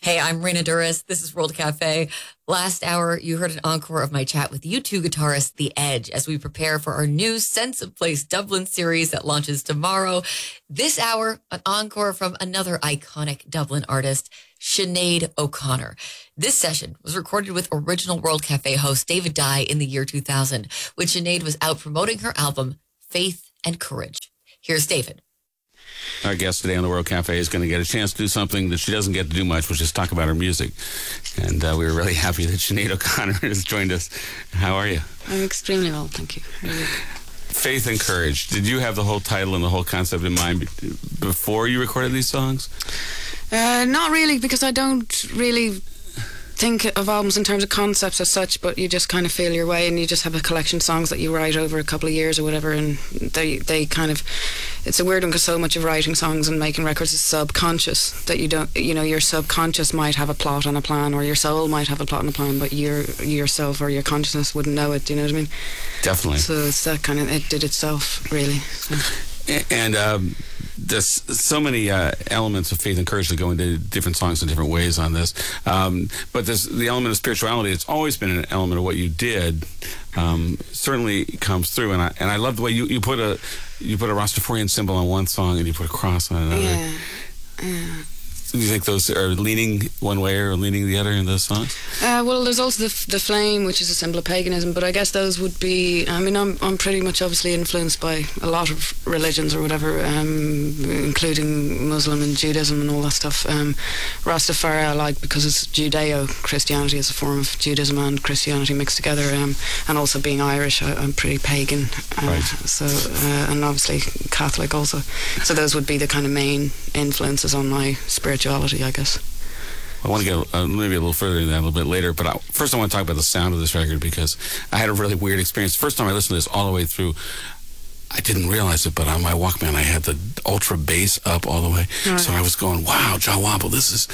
Hey, I'm Rena Duras. This is World Cafe. Last hour, you heard an encore of my chat with U2 guitarist The Edge as we prepare for our new Sense of Place Dublin series that launches tomorrow. This hour, an encore from another iconic Dublin artist, Sinead O'Connor. This session was recorded with original World Cafe host David Dye in the year 2000, when Sinead was out promoting her album, Faith and Courage. Here's David. Our guest today on the World Cafe is going to get a chance to do something that she doesn't get to do much, which is talk about her music. And we were really happy that Sinead O'Connor has joined us. How are you? I'm extremely well, thank you. Faith and Courage. Did you have the whole title and the whole concept in mind before you recorded these songs? Not really, because I don't really think of albums in terms of concepts as such, but you just kind of feel your way, and you just have a collection of songs that you write over a couple of years or whatever, and they kind of, it's a weird one because so much of writing songs and making records is subconscious, that you don't, you know, your subconscious might have a plot and a plan, or your soul might have a plot and a plan, but yourself or your consciousness wouldn't know it. Do you know what I mean? Definitely. So it's that kind of, it did itself really. So. And there's so many elements of faith and courage that go into different songs in different ways on this. But there's the element of spirituality. It's always been an element of what you did. Certainly comes through, and I love the way you put a Rastafarian symbol on one song and you put a cross on another. Yeah. Do you think those are leaning one way or leaning the other in those songs? Well, there's also the flame, which is a symbol of paganism, but I guess those would be, I mean, I'm pretty much obviously influenced by a lot of religions or whatever, including Muslim and Judaism and all that stuff. Rastafari I like because it's Judeo-Christianity as a form of Judaism and Christianity mixed together, and also being Irish, I'm pretty pagan, right. So and obviously Catholic also. So those would be the kind of main influences on my spirituality, I guess. I want to get maybe a little further than that a little bit later, but first I want to talk about the sound of this record, because I had a really weird experience. First time I listened to this all the way through, I didn't realize it, but on my Walkman I had the ultra bass up all the way. Right. So I was going, wow, Jah Wobble, this is,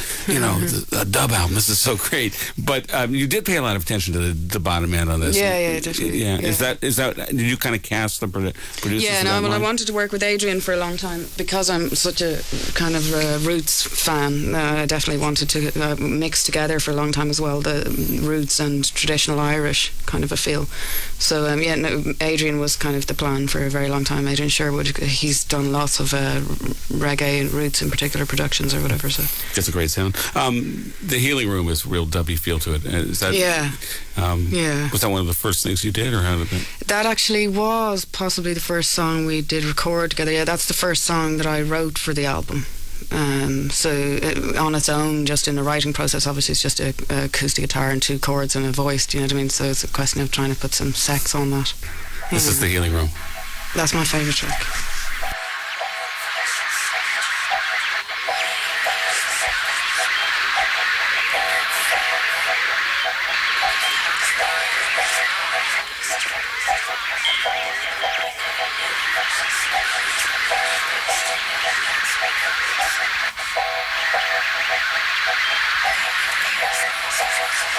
a dub album. This is so great. But you did pay a lot of attention to the bottom end on this. Yeah, definitely. Yeah. Is that? Did you kind of cast the producers? Yeah, no, I wanted to work with Adrian for a long time because I'm such a kind of roots fan. I definitely wanted to mix together for a long time as well, the roots and traditional Irish kind of a feel. So Adrian was kind of the plan for a very long time. Adrian Sherwood, he's done lots of reggae and roots in particular productions or whatever. So it's a great sound. The Healing Room is real dubby feel to it. Is that? Yeah. Was that one of the first things you did, or how did that? That actually was possibly the first song we did record together. Yeah, that's the first song that I wrote for the album. On its own, just in the writing process, obviously it's just a acoustic guitar and two chords and a voice. Do you know what I mean? So it's a question of trying to put some sex on that. This is The Healing Room. That's my favourite track.